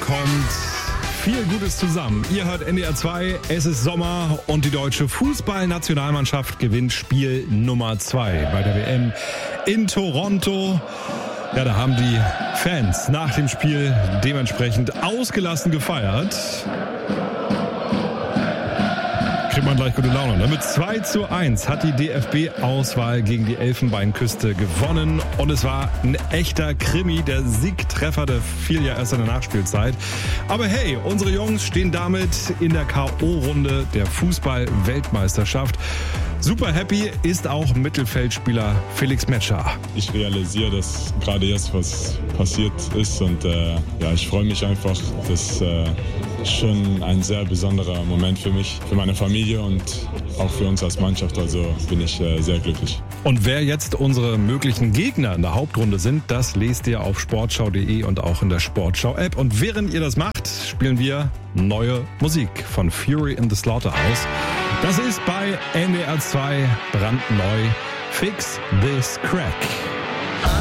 kommt viel Gutes zusammen. Ihr hört NDR 2, es ist Sommer und die deutsche Fußballnationalmannschaft gewinnt Spiel Nummer 2 bei der WM in Toronto. Ja, da haben die Fans nach dem Spiel dementsprechend ausgelassen gefeiert. Kriegt man gleich gute Laune. Mit 2:1 hat die DFB-Auswahl gegen die Elfenbeinküste gewonnen. Und es war ein echter Krimi. Der Siegtreffer, der fiel ja erst in der Nachspielzeit. Aber hey, unsere Jungs stehen damit in der K.O.-Runde der Fußball-Weltmeisterschaft. Super happy ist auch Mittelfeldspieler Felix Metscher. Ich realisiere, dass gerade jetzt was passiert ist und ich freue mich einfach. Das ist schon ein sehr besonderer Moment für mich, für meine Familie und auch für uns als Mannschaft. Also bin ich sehr glücklich. Und wer jetzt unsere möglichen Gegner in der Hauptrunde sind, das lest ihr auf sportschau.de und auch in der Sportschau-App. Und während ihr das macht, spielen wir neue Musik von Fury in the Slaughterhouse. Das ist bei NDR 2 brandneu. Fix This Crack.